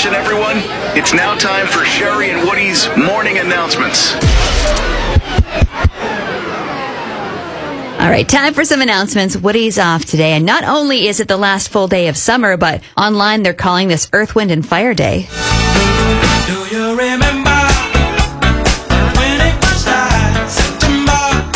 Attention, everyone. It's now time for Sherry and Woody's morning announcements. All right, time for some announcements. Woody's off today, and not only is it the last full day of summer, but online they're calling this Earth, Wind, and Fire Day. Do you remember when it was September?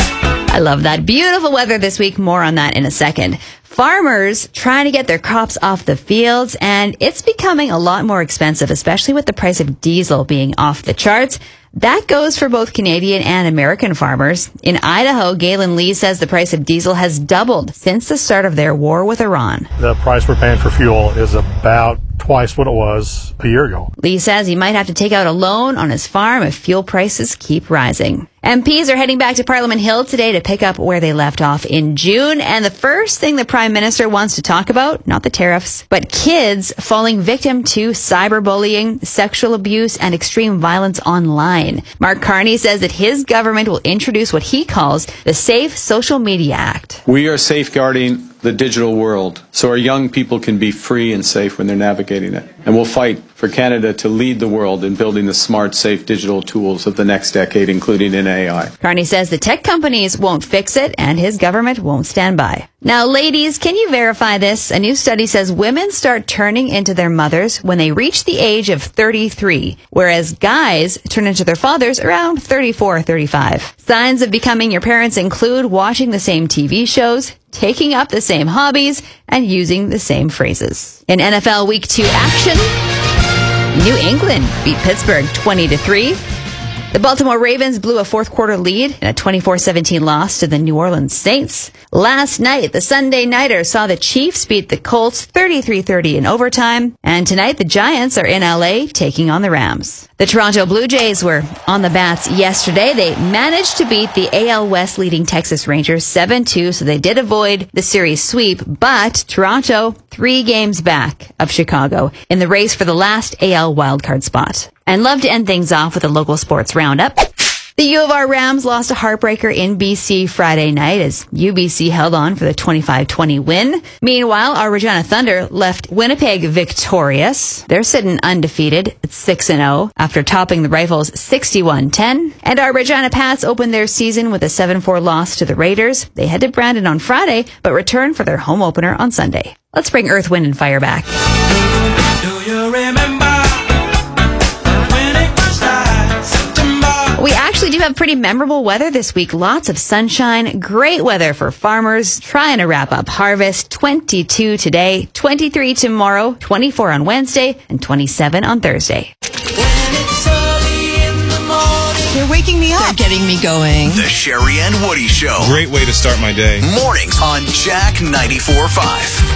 I love that. Beautiful weather this week. More on that in a second. Farmers trying to get their crops off the fields, and it's becoming a lot more expensive, especially with the price of diesel being off the charts. That goes for both Canadian and American farmers. In Idaho, Galen Lee says the price of diesel has doubled since the start of their war with Iran. The price we're paying for fuel is about twice what it was a year ago. Lee says he might have to take out a loan on his farm if fuel prices keep rising. MPs are heading back to Parliament Hill today to pick up where they left off in June. And the first thing the Prime Minister wants to talk about, not the tariffs, but kids falling victim to cyberbullying, sexual abuse, and extreme violence online. Mark Carney says that his government will introduce what he calls the Safe Social Media Act. We are safeguarding the digital world so our young people can be free and safe when they're navigating it. And we'll fight for Canada to lead the world in building the smart, safe digital tools of the next decade, including in AI. Carney says the tech companies won't fix it and his government won't stand by. Now, ladies, can you verify this? A new study says women start turning into their mothers when they reach the age of 33, whereas guys turn into their fathers around 34 or 35. Signs of becoming your parents include watching the same TV shows, taking up the same hobbies, and using the same phrases. In NFL Week 2 action, New England beat Pittsburgh 20-3. The Baltimore Ravens blew a fourth quarter lead in a 24-17 loss to the New Orleans Saints. Last night, the Sunday Nighter saw the Chiefs beat the Colts 33-30 in overtime. And tonight, the Giants are in LA taking on the Rams. The Toronto Blue Jays were on the bats yesterday. They managed to beat the AL West leading Texas Rangers 7-2, so they did avoid the series sweep. But Toronto, 3 games back of Chicago in the race for the last AL wildcard spot. And love to end things off with a local sports roundup. The U of R Rams lost a heartbreaker in BC Friday night as UBC held on for the 25-20 win. Meanwhile, our Regina Thunder left Winnipeg victorious. They're sitting undefeated at 6-0 after topping the Rifles 61-10. And our Regina Pats opened their season with a 7-4 loss to the Raiders. They head to Brandon on Friday, but return for their home opener on Sunday. Let's bring Earth, Wind, and Fire back. Do you remember? We actually do have pretty memorable weather this week. Lots of sunshine, great weather for farmers trying to wrap up harvest. 22 today, 23 tomorrow, 24 on Wednesday, and 27 on Thursday. They're waking me up. They're getting me going. The Sherry and Woody Show. Great way to start my day. Mornings on Jack 94.5.